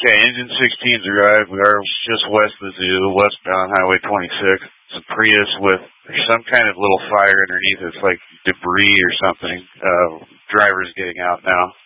Okay, Engine 16's arrived. We are just west of the zoo, westbound Highway 26. It's a Prius with some kind of little fire underneath. It's like debris or something. Driver's getting out now.